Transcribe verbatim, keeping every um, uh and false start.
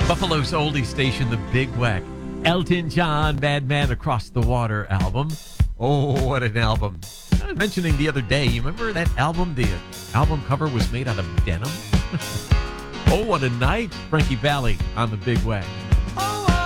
Buffalo's oldie station, The Big Wack. Elton John, Bad Man Across the Water album. Oh, what an album. I was mentioning the other day, you remember that album? The album cover was made out of denim. Oh, what a night. Frankie Valli on The Big Wack.